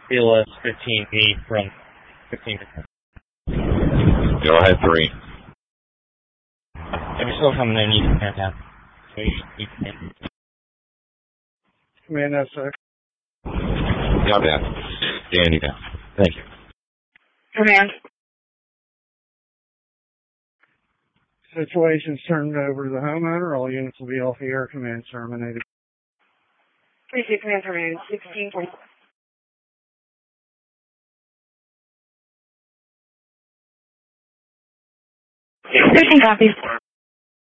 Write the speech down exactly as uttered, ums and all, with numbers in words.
C L S fifteen B from fifteen. Go ahead, three. If you're still coming in, you can head down. So you, you can. Command S X. Got that. Danny down. Thank you. Command. Situation's turned over to the homeowner. All units will be off the air. Command terminated. Please do command terminated. sixteen point. fifteen copies.